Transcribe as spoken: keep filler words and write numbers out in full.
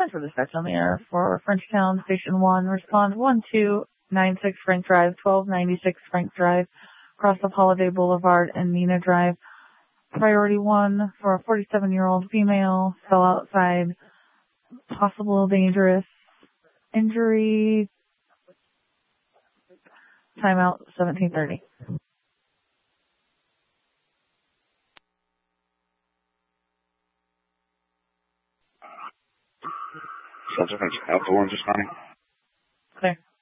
for dispatch on the air for Frenchtown Station one. Respond one two nine six Frank Drive, twelve ninety-six Frank Drive, across of Holiday Boulevard and Nina Drive. Priority one for a forty-seven-year-old female, fell outside, possible dangerous injury. Timeout seventeen thirty. Subsequent Alpha one just running. Clear.